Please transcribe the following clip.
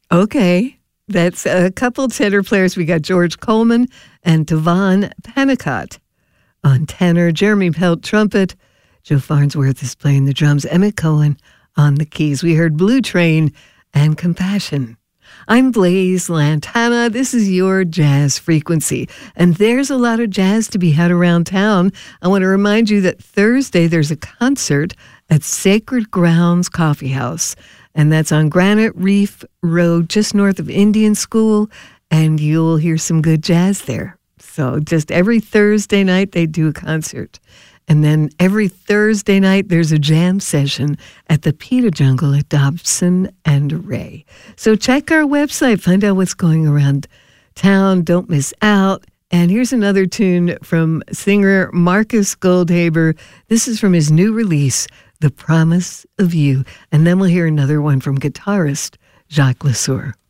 Okay. That's a couple tenor players. We got George Coleman and Devon Pennicott on tenor, Jeremy Pelt trumpet, Joe Farnsworth is playing the drums, Emmett Cohen on the keys. We heard Blue Train and Compassion. I'm Blaze Lantana. This is your Jazz Frequency. And there's a lot of jazz to be had around town. I want to remind you that Thursday there's a concert at Sacred Grounds Coffee House. And that's on Granite Reef Road, just north of Indian School. And you'll hear some good jazz there. So just every Thursday night they do a concert. And then every Thursday night, there's a jam session at the Pita Jungle at Dobson and Ray. So check our website, find out what's going around town. Don't miss out. And here's another tune from singer Marcus Goldhaber. This is from his new release, The Promise of You. And then we'll hear another one from guitarist Jacques Lesueur.